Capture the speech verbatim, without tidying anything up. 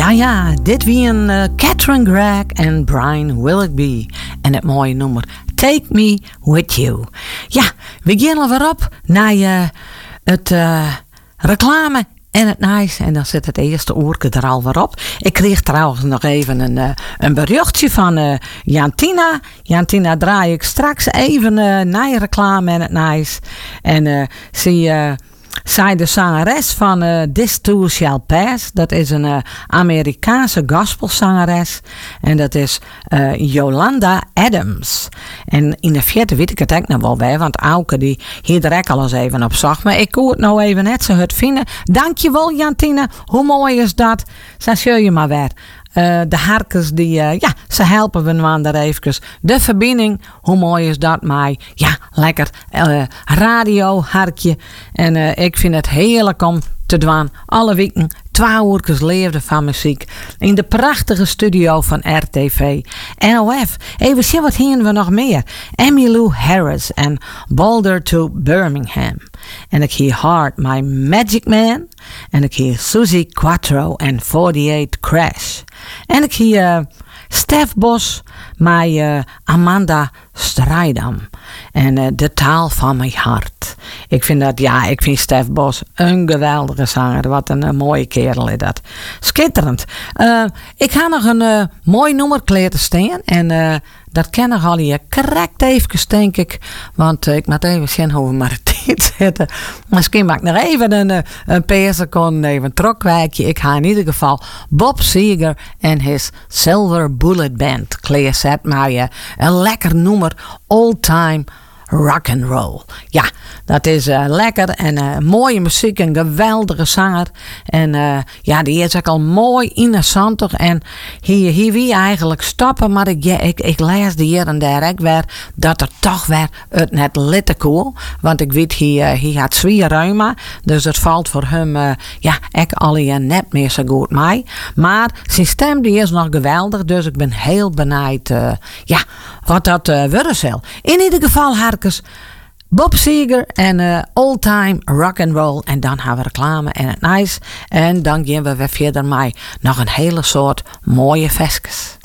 Ja, ja, dit wie een uh, Catherine Gregg en Brian Willoughby. En het mooie nummer Take Me With You. Ja, we gaan alweer op naar uh, het uh, reclame en het nice. En dan zit het eerste oerke er alweer op. Ik kreeg trouwens nog even een, uh, een berichtje van uh, Jantina. Jantina draai ik straks even uh, naar je reclame en het nice. En uh, zie uh, zij de zangeres van uh, This Too Shall Pass. Dat is een uh, Amerikaanse gospelzangeres. En dat is uh, Yolanda Adams. En in de vierde weet ik het ook nog wel bij. Want Auke die hier er ook al eens even op zag. Maar ik kon het nou even net zo goed vinden. Dankjewel Jantine. Hoe mooi is dat? Zo zul je maar weer. Uh, de harkens die, uh, ja, ze helpen we nou daar even. De verbinding, hoe mooi is dat mij? Ja, lekker uh, radio, harkje. En uh, ik vind het heerlijk om te doen. Alle weken twee uurtjes leefde van muziek. In de prachtige studio van R T V. N O F. Even zien wat hier we nog meer. Emmylou Harris en Boulder to Birmingham. En ik hier Heart My Magic Man. En ik hier Suzy Quattro en forty-eight Crash. En ik hier uh, Stef Bos met uh, Amanda Strijdam. En uh, De Taal van Mijn Hart. Ik vind dat, ja, ik vind Stef Bos een geweldige zanger. Wat een uh, mooie kerel is dat. Schitterend. Uh, ik ga nog een uh, mooi nummer kleren staan. En uh, dat kennen al je correct even, denk ik. Want uh, ik moet even zien hoe we maar het tijd zetten. Misschien maak ik nog even een, uh, een paar seconden even een trokwijkje. Ik ga in ieder geval Bob Seger en his Silver Bullet Band kleren zetten. Maar uh, een lekker nummer. Old Time Rock and Roll. Ja, dat is uh, lekker en uh, mooie muziek, een geweldige zanger. En uh, ja, die is ook al mooi interessant. En hier, hier wie eigenlijk stoppen, maar ik, ja, ik, ik lees die hier en daar ook weer dat er toch weer het net litte cool. Want ik weet, hij, hij had zwier reuma, dus het valt voor hem, uh, ja, ik al je net meer zo goed mee. Maar zijn stem die is nog geweldig, dus ik ben heel benieuwd, uh, ja, wat dat uh, worden zal. In ieder geval, Harkes, Bob Seger en uh, Old Time Rock and Roll. En dan hebben we reclame en het nice. En dan gaan we weer verder met nog een hele soort mooie vestjes.